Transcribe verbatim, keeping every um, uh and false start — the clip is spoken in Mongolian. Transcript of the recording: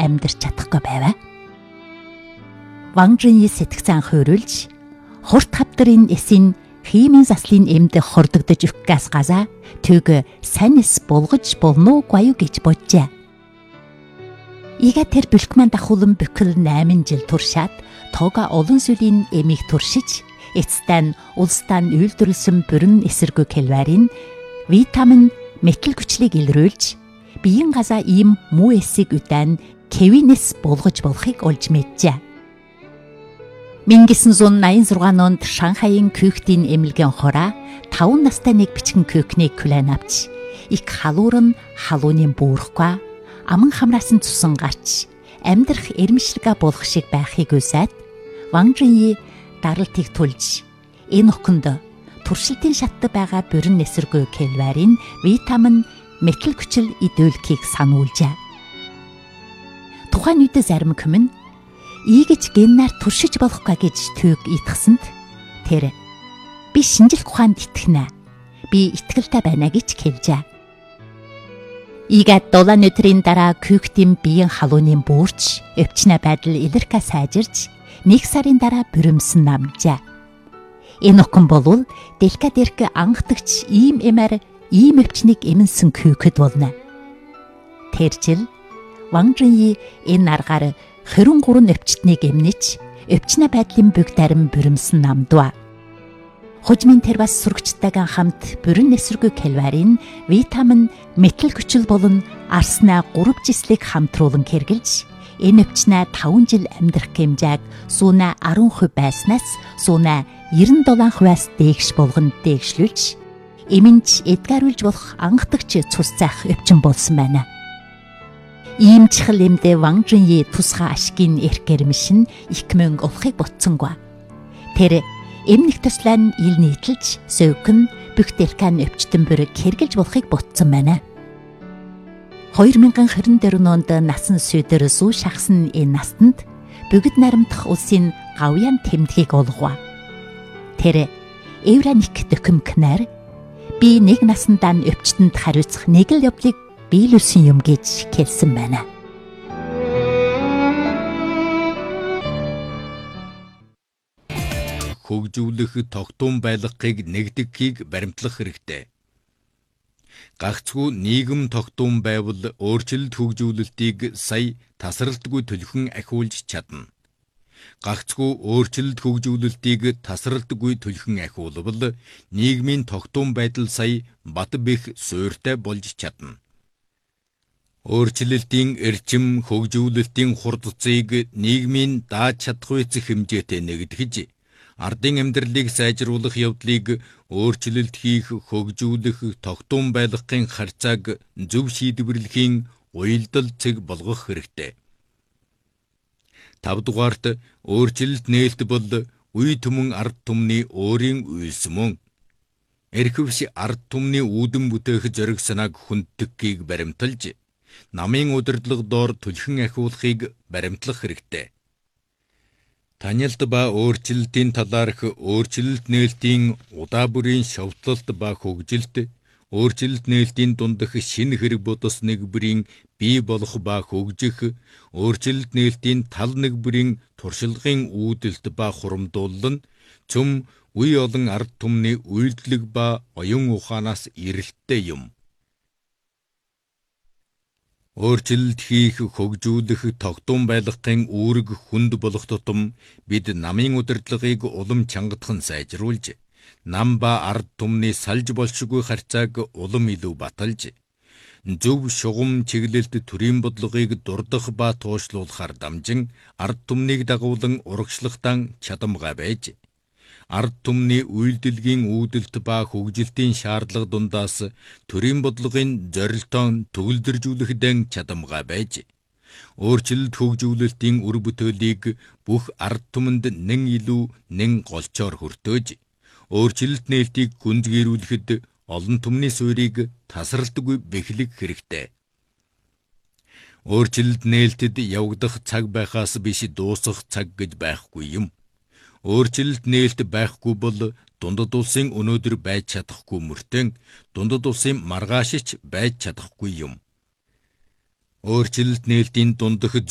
амьдарч чадахгүй байваа. Ван Жиньи сэтгцэн хөрүүлж хурд хавдрын эсийн химийн заслын эмд хордогдож өгөхгээс газаа төг санис болгож болно уу юу гэж боджээ. Ига тэр бэлгмэн дахуулан бүхэл найман жил туршаад тоога олон сүлийн эмийг туршиж эцтэн улстан үйлдвэрлэсэн бүрэн эсэргүү кэлварын витамин метал хүчлийг илрүүлж биеийн газаа ийм муу эсийг үдэн кевинес болгож болохыг олж мэджээ. 천구백팔십육 онд Шанхайын Кюхтийн эмнэлгийн хороо таван настай нэг бичгэн Кюхнийг хүлээн авч их халуурн халууны буурахгүй аман хамраас нь цусан гарч амьдрах эрмэшлэгээ болох шиг байхыг үсээд Ван Жиньи даралтыг тулж энэ охинд туршилтын шатд байгаа бүрэн эсэргүү кэлварын витамин метал хүчил идүүлэхийг сануулжээ. Тухайн үед зарим хүмүн ийгэж геннаар туршиж болохгүй гэж төг итгсэнд тэр би шинжлэх ухаанд итгэнэ. Би итгэлтэй байна гэж хэлжээ. Ийгээд дулаан өдрийн дараа Кюхтийн биеийн халууны буурч өвчнө байдал илэрхэ сайжирч нэг сарын дараа бүрэмсэн намжээ. Энэ охин болвол дэлхийд анхдагч ийм эмээр ийм өвчнийг эмэнсэн Кюхэд болно. Тэр жил Ван Жиньи энэ аргаар хорин гурван өвчтнийг эмнэж өвчнө байдлын бүг дарим бүрэмсэн намдва. Хожмын тэр бас сурагчтайгаа хамт бүрэн эсэргүү кэлварын витамин метал хүчил болон арснаа гурав жислийг хамтруулан хэрглэж энэ өвчнө таван жил амьдрах хэмжээг сууна арван хувь байснаас сууна девяносто семь хувиас дээш болгонд дээшлүүлж эмэнж эдгааруулж болох анхдагч цус заах өвчин болсон байна. Ийм чихэл эмдэ Ван Жиньи тусгай ашигын эрх гэрмшин их мөнгө олохыг ботсонгүй. Тэр эмнэх төслөн ил нийтэлж сөүкэн бүх дэлхэн өвчтөн бүрэг хэрглэж болохыг ботсон байна. две тысячи двадцать четыре онд насан сүдэр зүү шахсан энэ настанд бүгд наримдах улсын гавьяан тэмдгийг олгова. Тэр Евраник докюмкнаар би нэг насандаа өвчтөнд хариуцах нэг л явдлыг биелүүлсэн юм гэж хэлсэн байна. Хөгжүүлэх тогтун байлгахыг нэгдэхийг баримтлах хэрэгтэй. Гагцхүү нийгэм тогтун байвал өөрчлөлт хөгжүүлэлтийг сая тасралтгүй төлхөн ахиулж чадна. Гагцхүү өөрчлөлт хөгжүүлэлтийг тасралтгүй төлхөн ахиулбал нийгмийн тогтун байдал сая бат бэх суйртай болж чадна. Өөрчлөлтийн эрчим хөгжүүлэлтийн хурдцыг нийгмийн дааж чадахгүй хэмжээтэй нэгтгэж ардын амьдралыг сайжруулах явдлыг өөрчлөлт хийх, хөгжүүлэх, тогтун байлгахын харьцааг зөв шийдвэрлэхийн уялдал цэг болгох хэрэгтэй. тав дугаарт өөрчлөлт нээлт бол үе түмэн ард түмний өөрийн үйлс мөн. Эрхэвш ард түмний үүдэн бүтээх зориг санааг хүнддэхийг баримталж намын удирдлага доор түлхэн ахиулахыг баримтлах хэрэгтэй. Танилт ба өөрчлөлтийн талаарх өөрчлөлт нээлтийн удаа бүрийн шовтлолт ба хөгжилт, өөрчлөлт нээлтийн дундах шинэ хэрэг бодос нэг бүрийн бий болох ба хөгжих, өөрчлөлт нээлтийн тал нэг бүрийн туршлагын үүдэлт ба хурамдуулал нь цөм үе олон ард түмний үйлдэлэг ба оюун ухаанаас эрэлттэй юм. Өөрчлөлт хийх, хөгжүүлэх, тогтун байлгахын үүрэг хүнд болох тутам бид намын удирдлагыг улам чангадахан сайжруулж, нам ба ард түмний салж болшгүй харьцааг улам илүү баталж, зөв шугам чиглэлт төрийн бодлогыг дурдах ба туушлуулахар дамжин ард түмнийг дагуулan урагшлахтан чадамгай байж, ард түмний үйлдэлгийн үүдэлт ба хөгжилтийн шаардлага дундаас төрийн бодлогын зорилтоон төгөлдржүүлэхдэн чадамгай байж, өөрчлөлт хөгжүүлэлтийн үр бүтээлийг бүх ард түмэнд нэн илүү нэн голчоор хүртөөж, өөрчлөлт нээлтийг гүнзгийрүүлэхэд олон түмний суурийг тасралтгүй бэхлэх хэрэгтэй. Өөрчлөлт нээлтэд явагдах цаг байхаас биш дуусах цаг гэж байхгүй юм. Өөрчлөлт нээлт байхгүй бол дундад улсын өнөөдөр байж чадахгүй мөртөн дундад улсын маргаашич байж чадахгүй юм. Өөрчлөлт нээлтийн дундах